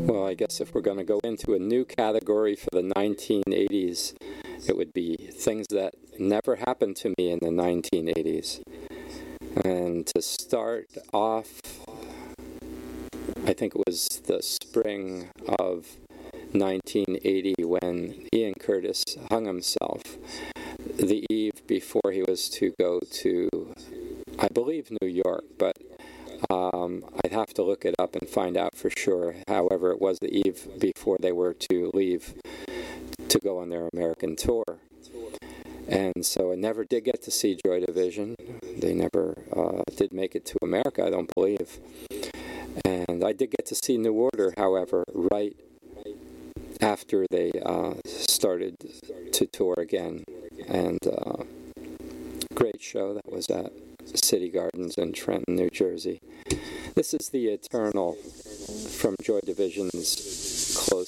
Well, I guess if we're going to go into a new category for the 1980s, it would be things that never happened to me in the 1980s. And to start off, I think it was the spring of 1980 when Ian Curtis hung himself, the eve before he was to go to, I believe, New York, but I'd have to look it up and find out for sure. However, it was the eve before they were to leave to go on their American tour. And so I never did get to see Joy Division. They never did make it to America, I don't believe. And I did get to see New Order, however, right after they started to tour again. And great show that was at City Gardens in Trenton, New Jersey. This is The Eternal from Joy Division's close